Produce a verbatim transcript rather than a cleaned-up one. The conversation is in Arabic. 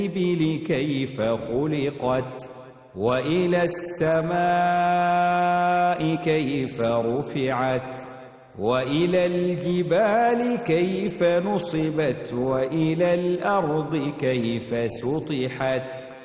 الإبل كيف خلقت وإلى السماء كيف رفعت وإلى الجبال كيف نصبت وإلى الأرض كيف سطحت